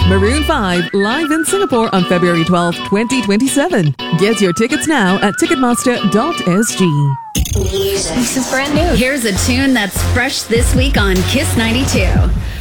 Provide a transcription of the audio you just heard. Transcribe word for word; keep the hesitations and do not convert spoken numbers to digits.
Maroon five live in Singapore on February twelfth, twenty twenty-seven. Get your tickets now at ticketmaster dot s g. Music. This is brand new. Here's a tune that's fresh this week on Kiss ninety-two.